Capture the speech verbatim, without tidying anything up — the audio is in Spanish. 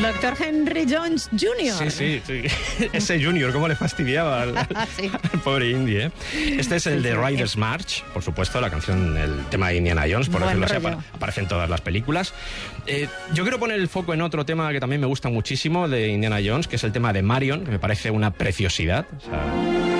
doctor Henry Jones junior Sí, sí, sí. Ese Junior, cómo le fastidiaba al, sí. al pobre Indy, ¿eh? Este es el de Riders March, por supuesto, la canción, el tema de Indiana Jones, por Buen decirlo así, rollo. aparece en todas las películas. Eh, yo quiero poner el foco en otro tema que también me gusta muchísimo de Indiana Jones, que es el tema de Marion, que me parece una preciosidad. O sea,